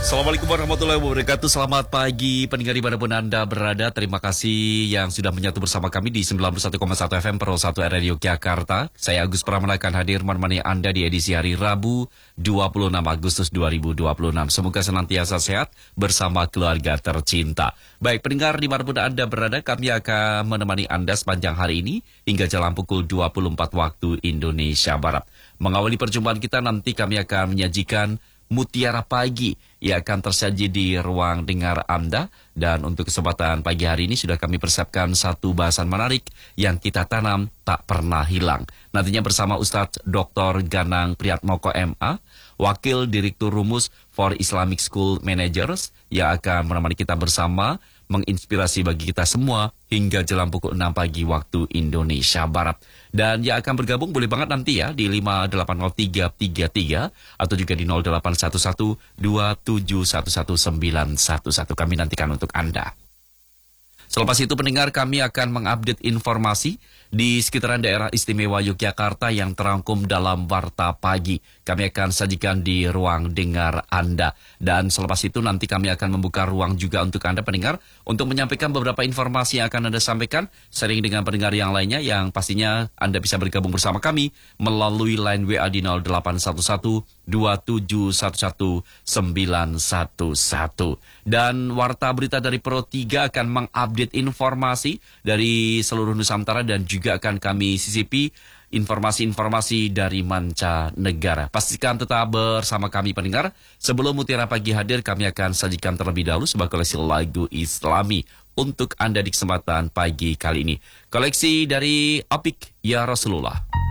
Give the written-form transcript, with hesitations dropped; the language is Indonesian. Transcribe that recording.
Assalamualaikum warahmatullahi wabarakatuh. Selamat pagi pendengar dimanapun Anda berada. Terima kasih yang sudah menyatu bersama kami di 91,1 FM Pro 1 Radio Yogyakarta. Saya Agus Pramana akan hadir menemani Anda di edisi hari Rabu 26 Agustus 2026. Semoga senantiasa sehat bersama keluarga tercinta. Baik pendengar dimanapun Anda berada, kami akan menemani Anda sepanjang hari ini hingga jalan pukul 24 waktu Indonesia Barat. Mengawali perjumpaan kita nanti kami akan menyajikan Mutiara Pagi yang akan tersaji di ruang dengar Anda. Dan untuk kesempatan pagi hari ini sudah kami persiapkan satu bahasan menarik yang kita tanam tak pernah hilang. Nantinya bersama Ustadz Dr. Ganang Priyatmoko MA, Wakil Direktur Rumus for Islamic School Managers yang akan menemani kita bersama menginspirasi bagi kita semua hingga jelang pukul 6 pagi waktu Indonesia Barat. Dan yang akan bergabung boleh banget nanti ya di 580333 atau juga di 081127119111. Kami nantikan untuk Anda. Selepas itu pendengar, kami akan mengupdate informasi di sekitaran daerah istimewa Yogyakarta yang terangkum dalam Warta Pagi. Kami akan sajikan di ruang dengar Anda. Dan selepas itu nanti kami akan membuka ruang juga untuk Anda pendengar untuk menyampaikan beberapa informasi yang akan Anda sampaikan sering dengan pendengar yang lainnya yang pastinya Anda bisa bergabung bersama kami melalui line WA di 0811-2711-911. Dan Warta Berita dari Pro 3 akan mengupdate informasi dari seluruh Nusantara dan juga akan kami sisipi informasi-informasi dari mancanegara. Pastikan tetap bersama kami pendengar. Sebelum Mutiara Pagi hadir, kami akan sajikan terlebih dahulu sebuah koleksi lagu Islami untuk Anda di kesempatan pagi kali ini. Koleksi dari Apik Ya Rasulullah.